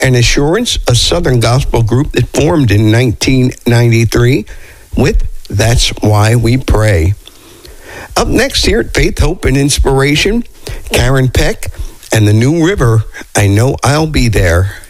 and Assurance, a Southern gospel group that formed in 1993 with That's Why We Pray. Up next here at Faith, Hope, and Inspiration, Karen Peck and the New River, I Know I'll Be There.